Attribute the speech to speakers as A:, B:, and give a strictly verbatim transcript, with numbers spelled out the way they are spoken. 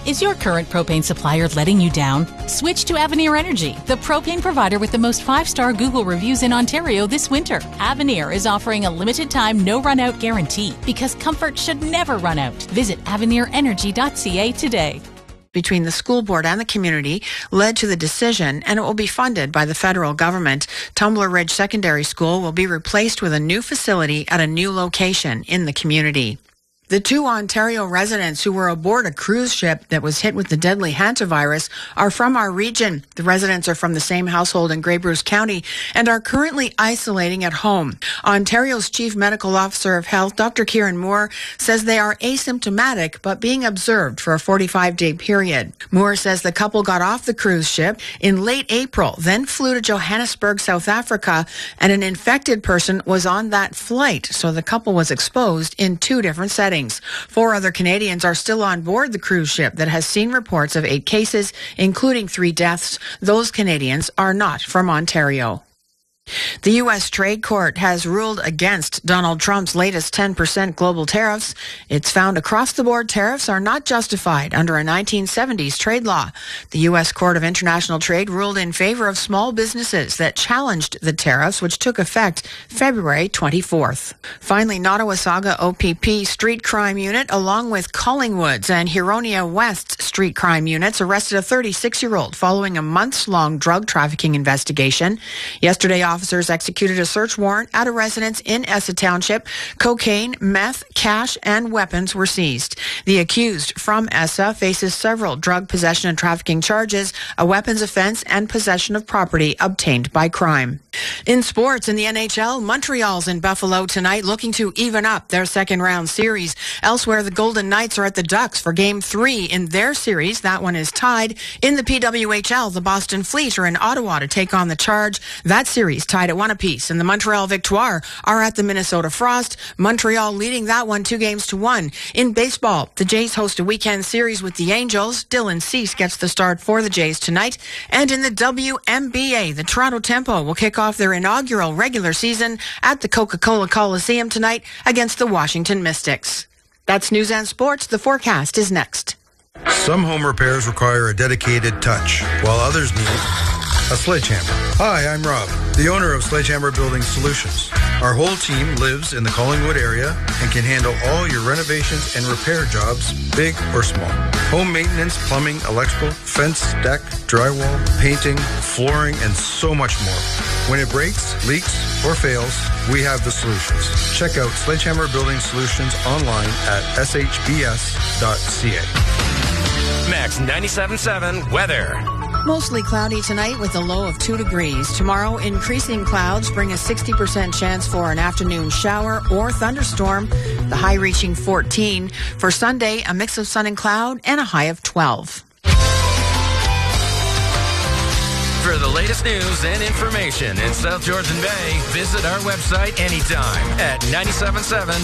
A: Is your current propane supplier letting you down? Switch to Avenir Energy, the propane provider with the most five-star Google reviews in Ontario this winter. Avenir is offering a limited-time no-run-out guarantee because comfort should never run out. Visit avenir energy dot c a today.
B: Between the school board and the community led to the decision, and it will be funded by the federal government. Tumbler Ridge Secondary School will be replaced with a new facility at a new location in the community. The two Ontario residents who were aboard a cruise ship that was hit with the deadly hantavirus are from our region. The residents are from the same household in Grey Bruce County and are currently isolating at home. Ontario's Chief Medical Officer of Health, Doctor Kieran Moore, says they are asymptomatic but being observed for a forty-five day period. Moore says the couple got off the cruise ship in late April, then flew to Johannesburg, South Africa, and an infected person was on that flight, so the couple was exposed in two different settings. Four other Canadians are still on board the cruise ship that has seen reports of eight cases, including three deaths. Those Canadians are not from Ontario. The U S Trade Court has ruled against Donald Trump's latest ten percent global tariffs. It's found across-the-board tariffs are not justified under a nineteen seventies trade law. The U S Court of International Trade ruled in favor of small businesses that challenged the tariffs, which took effect February twenty-fourth. Finally, Nottawasaga O P P Street Crime Unit, along with Collingwood's and Huronia West Street Crime Units, arrested a thirty-six-year-old following a months-long drug trafficking investigation. Yesterday, officers executed a search warrant at a residence in Essa Township. Cocaine, meth, cash, and weapons were seized. The accused from Essa faces several drug possession and trafficking charges, a weapons offense, and possession of property obtained by crime. In sports, in the N H L, Montreal's in Buffalo tonight looking to even up their second round series. Elsewhere, the Golden Knights are at the Ducks for game three in their series. That one is tied. In the P W H L, the Boston Fleet are in Ottawa to take on the Charge. That series tied at one apiece, and the Montreal Victoire are at the Minnesota Frost. Montreal leading that one two games to one. In baseball, the Jays host a weekend series with the Angels. Dylan Cease gets the start for the Jays tonight. And in the W N B A, the Toronto Tempo will kick off their inaugural regular season at the Coca-Cola Coliseum tonight against the Washington Mystics. That's News and Sports. The forecast is next.
C: Some home repairs require a dedicated touch, while others need a sledgehammer. Hi, I'm Rob, the owner of Sledgehammer Building Solutions. Our whole team lives in the Collingwood area and can handle all your renovations and repair jobs, big or small. Home maintenance, plumbing, electrical, fence, deck, drywall, painting, flooring, and so much more. When it breaks, leaks, or fails, we have the solutions. Check out Sledgehammer Building Solutions online at s h b s dot c a.
D: Max ninety-seven point seven weather.
B: Mostly cloudy tonight with a low of two degrees. Tomorrow, increasing clouds bring a sixty percent chance for an afternoon shower or thunderstorm, the high reaching fourteen. For Sunday, a mix of sun and cloud and a high of twelve.
D: For the latest news and information in South Georgian Bay, visit our website anytime at nine seven seven